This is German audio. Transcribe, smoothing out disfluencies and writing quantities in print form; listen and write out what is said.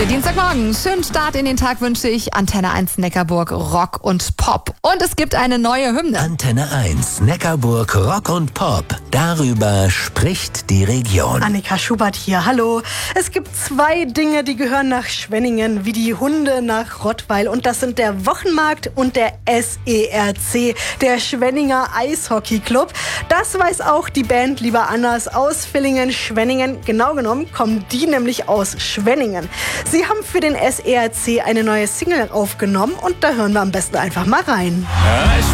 Der Dienstagmorgen, schönen Start in den Tag wünsche ich. Antenne 1 Neckarburg, Rock und Pop. Und es gibt eine neue Hymne. Antenne 1 Neckarburg, Rock und Pop. Darüber spricht die Region. Annika Schubert hier, hallo. Es gibt 2 Dinge, die gehören nach Schwenningen, wie die Hunde nach Rottweil. Und das sind der Wochenmarkt und der SERC, der Schwenninger Eishockey Club. Das weiß auch die Band Lieber Anders aus Villingen-Schwenningen. Genau genommen kommen die nämlich aus Schwenningen. Sie haben für den SERC eine neue Single aufgenommen und da hören wir am besten einfach mal rein.